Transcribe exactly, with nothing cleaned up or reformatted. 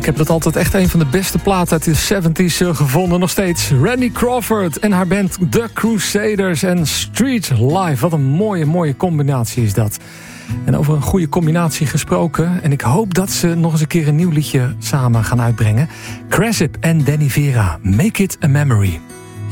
heb dat altijd echt een van de beste platen uit de zeventig gevonden. Nog steeds Randy Crawford en haar band The Crusaders en Street Life. Wat een mooie, mooie combinatie is dat. En over een goede combinatie gesproken. En ik hoop dat ze nog eens een keer een nieuw liedje samen gaan uitbrengen. Crasip en Danny Vera, Make It a Memory.